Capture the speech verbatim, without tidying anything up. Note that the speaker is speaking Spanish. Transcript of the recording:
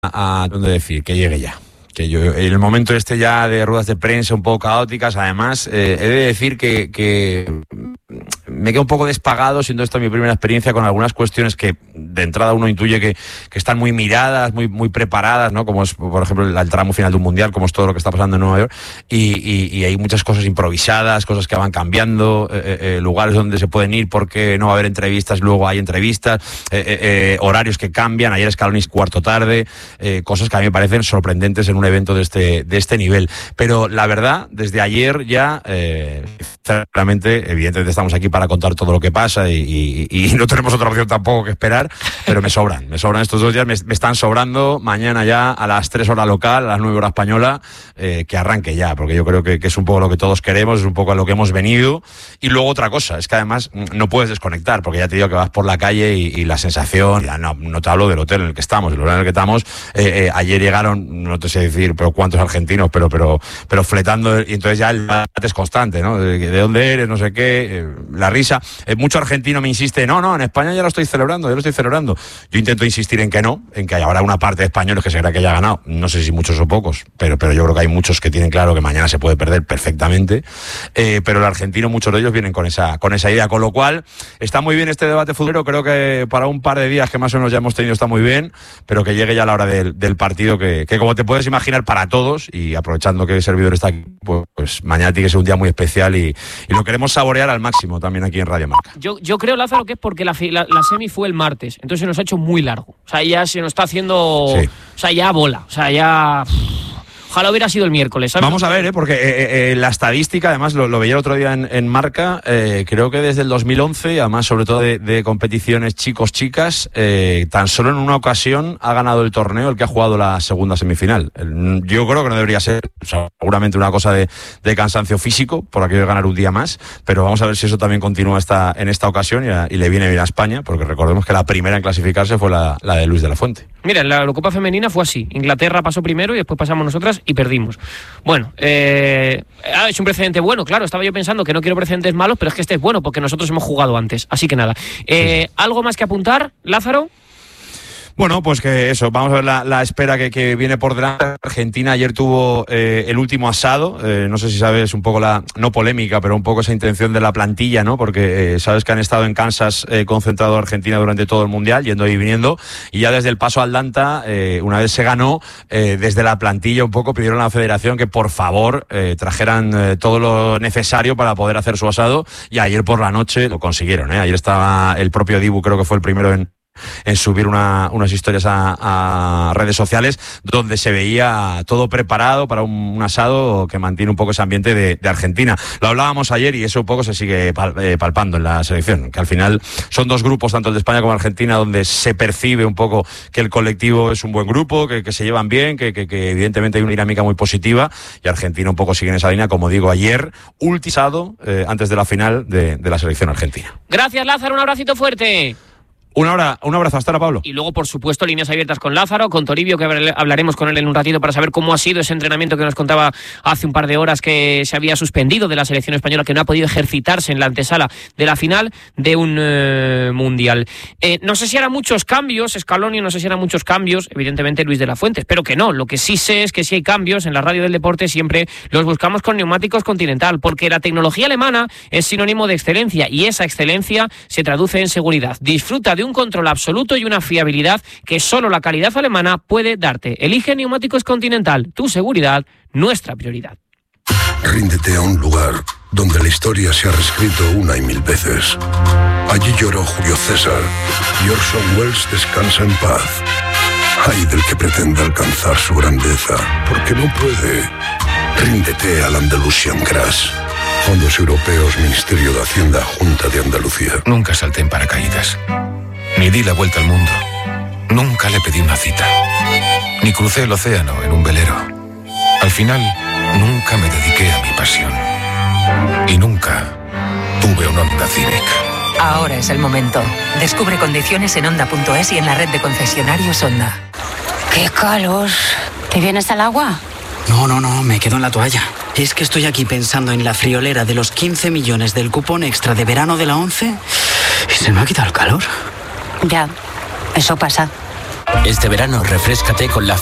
a, a donde decir que llegue ya. Que yo, en el momento este ya de ruedas de prensa un poco caóticas, además, eh, he de decir que, que me quedo un poco despagado, siendo esta mi primera experiencia, con algunas cuestiones que de entrada uno intuye que, que están muy miradas, muy, muy preparadas, ¿no? Como es, por ejemplo, el, el tramo final de un mundial, como es todo lo que está pasando en Nueva York, y, y, y hay muchas cosas improvisadas, cosas que van cambiando, eh, eh, lugares donde se pueden ir porque no va a haber entrevistas, luego hay entrevistas, eh, eh, horarios que cambian, ayer Scaloni cuarto tarde, eh, cosas que a mí me parecen sorprendentes en un evento de este, de este nivel. Pero la verdad, desde ayer ya, eh, sinceramente, evidentemente estamos aquí para contar todo lo que pasa y, y, y no tenemos otra opción tampoco que esperar, pero me sobran, me sobran estos dos días, me, me están sobrando. Mañana ya a las tres horas local, a las nueve horas española, eh, que arranque ya, porque yo creo que, que es un poco lo que todos queremos, es un poco a lo que hemos venido. Y luego otra cosa, es que además no puedes desconectar, porque ya te digo que vas por la calle y, y la sensación, ya no, no te hablo del hotel en el que estamos, el hotel en el que estamos, eh, eh, ayer llegaron, no te sé decir, pero cuántos argentinos, pero pero pero fletando, y entonces ya el debate es constante, ¿no? De, de dónde eres, no sé qué, eh, la risa. Eh, mucho argentino me insiste, no, no, en España ya lo estoy celebrando, ya lo estoy celebrando. Yo intento insistir en que no, en que habrá una parte de españoles que se cree que ya ha ganado, no sé si muchos o pocos, pero pero yo creo que hay muchos que tienen claro que mañana se puede perder perfectamente, eh, pero el argentino, muchos de ellos vienen con esa con esa idea, con lo cual está muy bien este debate futbolero, creo que para un par de días que más o menos ya hemos tenido está muy bien, pero que llegue ya la hora del, del partido, que, que como te puedes imaginar para todos, y aprovechando que el servidor está aquí, pues, pues mañana tiene que ser un día muy especial y, y lo queremos saborear al máximo también aquí en Radio Marca. Yo, yo creo, Lázaro, que es porque la, la, la semi fue el martes, entonces se nos ha hecho muy largo. O sea, ya se nos está haciendo... Sí. O sea, ya bola, o sea, ya... Ojalá hubiera sido el miércoles, ¿sabes? Vamos a ver, ¿eh? Porque eh, eh, la estadística, además, lo, lo veía el otro día en, en Marca, eh, creo que desde el dos mil once, además, sobre todo de, de competiciones chicos-chicas, eh, tan solo en una ocasión ha ganado el torneo el que ha jugado la segunda semifinal. El, yo creo que no debería ser, o sea, seguramente una cosa de, de cansancio físico, por aquello de ganar un día más, pero vamos a ver si eso también continúa esta, en esta ocasión y, a, y le viene bien a España, porque recordemos que la primera en clasificarse fue la, la de Luis de la Fuente. Mira, en la Eurocopa femenina fue así. Inglaterra pasó primero y después pasamos nosotras y perdimos. Bueno, eh, es un precedente bueno, claro. Estaba yo pensando que no quiero precedentes malos, pero es que este es bueno porque nosotros hemos jugado antes. Así que nada. Eh, sí. ¿Algo más que apuntar, Lázaro? Bueno, pues que eso, vamos a ver la, la espera que, que viene por delante. Argentina ayer tuvo eh, el último asado, eh, no sé si sabes un poco la, no polémica, pero un poco esa intención de la plantilla, ¿no? Porque eh, sabes que han estado en Kansas eh, concentrado Argentina durante todo el Mundial, yendo y viniendo, y ya desde el paso al Atlanta, eh, una vez se ganó, eh, desde la plantilla un poco pidieron a la federación que por favor eh, trajeran eh, todo lo necesario para poder hacer su asado, y ayer por la noche lo consiguieron, ¿eh? Ayer estaba el propio Dibu, creo que fue el primero en en subir una, unas historias a, a redes sociales donde se veía todo preparado para un, un asado que mantiene un poco ese ambiente de, de Argentina. Lo hablábamos ayer y eso un poco se sigue pal, eh, palpando en la selección, que al final son dos grupos, tanto el de España como Argentina, donde se percibe un poco que el colectivo es un buen grupo, que, que se llevan bien, que, que, que evidentemente hay una dinámica muy positiva, y Argentina un poco sigue en esa línea, como digo, ayer ultisado eh, antes de la final de, de la selección argentina. Gracias, Lázaro, un abracito fuerte. Una hora, un abrazo, hasta ahora, Pablo. Y luego, por supuesto, líneas abiertas con Lázaro, con Toribio, que hablaremos con él en un ratito para saber cómo ha sido ese entrenamiento que nos contaba hace un par de horas que se había suspendido de la selección española, que no ha podido ejercitarse en la antesala de la final de un eh, mundial. Eh, no sé si hará muchos cambios, Scaloni, no sé si hará muchos cambios, evidentemente Luis de la Fuente, espero que no. Lo que sí sé es que si hay cambios en la radio del deporte siempre los buscamos con neumáticos Continental, porque la tecnología alemana es sinónimo de excelencia y esa excelencia se traduce en seguridad. Disfruta de un control absoluto y una fiabilidad que solo la calidad alemana puede darte. Elige Neumáticos Continental, tu seguridad, nuestra prioridad. Ríndete a un lugar donde la historia se ha reescrito una y mil veces. Allí lloró Julio César y Orson Welles descansa en paz. Ay del que pretenda alcanzar su grandeza, porque no puede. Ríndete al Andalusian Grass. Fondos Europeos, Ministerio de Hacienda, Junta de Andalucía. Nunca salté en paracaídas. Ni di la vuelta al mundo. Nunca le pedí una cita. Ni crucé el océano en un velero. Al final, nunca me dediqué a mi pasión. Y nunca tuve un Honda Civic. Ahora es el momento. Descubre condiciones en Honda punto es y en la red de concesionarios Honda. ¡Qué calor! ¿Te vienes al agua? No, no, no, me quedo en la toalla. Es que estoy aquí pensando en la friolera de los quince millones del cupón extra de verano de la ONCE y se me ha quitado el calor. Ya, eso pasa. Este verano refréscate con la